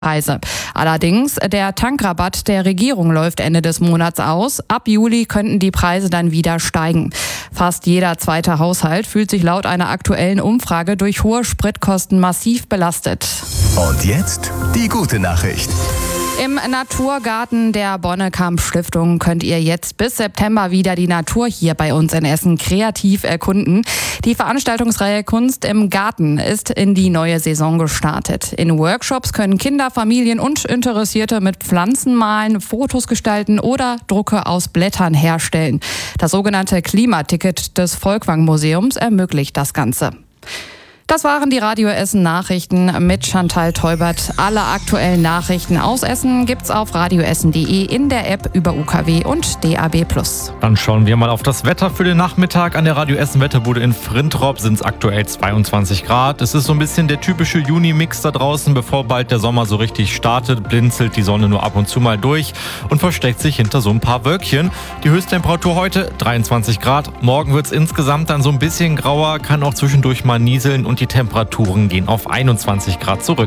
Preise. Allerdings, der Tankrabatt der Regierung läuft Ende des Monats aus. Ab Juli könnten die Preise dann wieder steigen. Fast jeder zweite Haushalt fühlt sich laut einer aktuellen Umfrage durch hohe Spritkosten massiv belastet. Und jetzt die gute Nachricht. Im Naturgarten der Bonnekamp-Stiftung könnt ihr jetzt bis September wieder die Natur hier bei uns in Essen kreativ erkunden. Die Veranstaltungsreihe Kunst im Garten ist in die neue Saison gestartet. In Workshops können Kinder, Familien und Interessierte mit Pflanzen malen, Fotos gestalten oder Drucke aus Blättern herstellen. Das sogenannte Klimaticket des Folkwang-Museums ermöglicht das Ganze. Das waren die Radio Essen Nachrichten mit Chantal Teubert. Alle aktuellen Nachrichten aus Essen gibt's auf radioessen.de, in der App über UKW und DAB+. Dann schauen wir mal auf das Wetter für den Nachmittag. An der Radio Essen Wetterbude in Frintrop sind es aktuell 22 Grad. Es ist so ein bisschen der typische Juni-Mix da draußen. Bevor bald der Sommer so richtig startet, blinzelt die Sonne nur ab und zu mal durch und versteckt sich hinter so ein paar Wölkchen. Die Höchsttemperatur heute 23 Grad. Morgen wird's insgesamt dann so ein bisschen grauer, kann auch zwischendurch mal nieseln und die Temperaturen gehen auf 21 Grad zurück.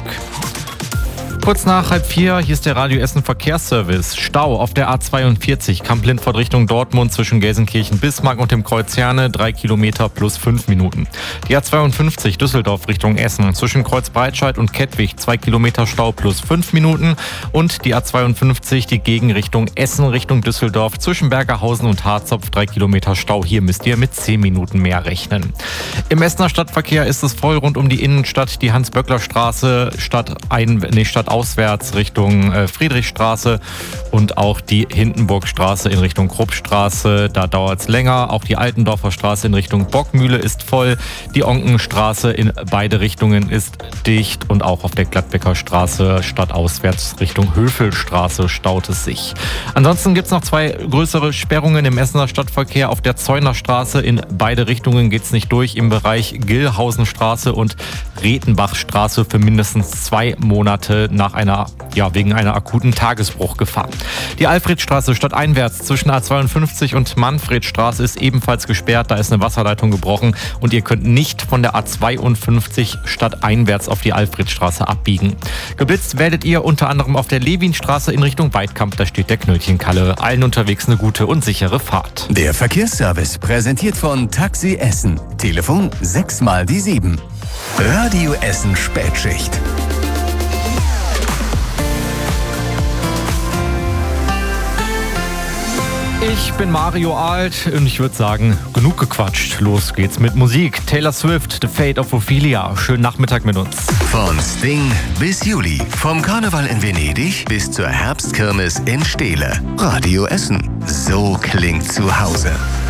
Kurz nach 3:30, hier ist der Radio Essen Verkehrsservice. Stau auf der A42, Kamp-Lindfort Richtung Dortmund zwischen Gelsenkirchen-Bismarck und dem Kreuz Herne, 3 Kilometer plus 5 Minuten. Die A52 Düsseldorf Richtung Essen zwischen Kreuz Breitscheid und Kettwig, 2 Kilometer Stau plus 5 Minuten. Und die A52 die Gegenrichtung Essen Richtung Düsseldorf zwischen Bergerhausen und Harzopf, 3 Kilometer Stau. Hier müsst ihr mit 10 Minuten mehr rechnen. Im Essener Stadtverkehr ist es voll rund um die Innenstadt, die Hans-Böckler-Straße, stadtauswärts Richtung Friedrichstraße und auch die Hindenburgstraße in Richtung Kruppstraße. Da dauert es länger. Auch die Altendorfer Straße in Richtung Bockmühle ist voll. Die Onkenstraße in beide Richtungen ist dicht und auch auf der Gladbecker Straße stadtauswärts Richtung Höfelstraße staut es sich. Ansonsten gibt es noch 2 größere Sperrungen im Essener Stadtverkehr. Auf der Zeunerstraße in beide Richtungen geht es nicht durch. Im Bereich Gillhausenstraße und Rethenbachstraße für mindestens 2 Monate wegen einer akuten Tagesbruchgefahr. Die Alfredstraße stadteinwärts zwischen A52 und Manfredstraße ist ebenfalls gesperrt. Da ist eine Wasserleitung gebrochen und ihr könnt nicht von der A52 stadteinwärts auf die Alfredstraße abbiegen. Geblitzt werdet ihr unter anderem auf der Lewinstraße in Richtung Weidkamp. Da steht der Knöllchenkalle. Allen unterwegs eine gute und sichere Fahrt. Der Verkehrsservice präsentiert von Taxi Essen. Telefon 6 mal die 7. Radio Essen Spätschicht. Ich bin Mario Alt und ich würde sagen, genug gequatscht. Los geht's mit Musik. Taylor Swift, The Fate of Ophelia. Schönen Nachmittag mit uns. Von Sting bis Juli. Vom Karneval in Venedig bis zur Herbstkirmes in Steele. Radio Essen. So klingt zu Hause.